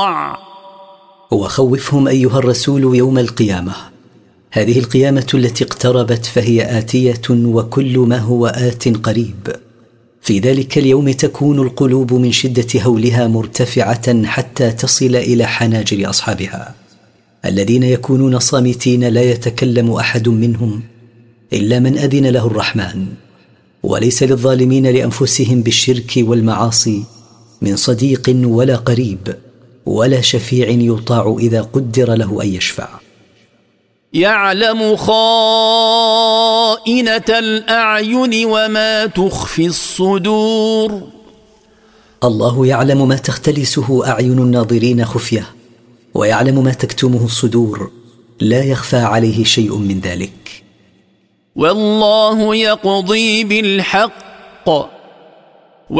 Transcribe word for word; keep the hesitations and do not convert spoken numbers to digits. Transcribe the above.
استطاع. وخوفهم أيها الرسول يوم القيامة، هذه القيامة التي اقتربت فهي آتية، وكل ما هو آت قريب. في ذلك اليوم تكون القلوب من شدة هولها مرتفعة حتى تصل إلى حناجر أصحابها، الذين يكونون صامتين لا يتكلم أحد منهم إلا من أذن له الرحمن. وليس للظالمين لأنفسهم بالشرك والمعاصي من صديق ولا قريب ولا شفيع يطاع إذا قدر له أن يشفع. يعلم خائنة الأعين وما تخفي الصدور. الله يعلم ما تختلسه أعين الناظرين خفية، ويعلم ما تكتمه الصدور، لا يخفى عليه شيء من ذلك. والله يقضي بالحق